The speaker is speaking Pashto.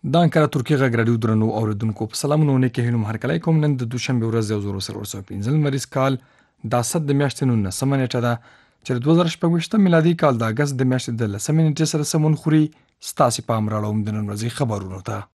دا انکره ترکیه غږ راډیو درنو اوریدونکو په سلامونه نیکه هینم هرکلی کوم. نن د دوشنبه ورځ 1415 لمریز کال د اسد د میاشتې 19 نیټه ده چې د 2016 میلادي کال د اگست د میاشتې د 10 نیټې سره سمون خوري. ستاسو پام راړوم د نن ورځې خبرونو ته.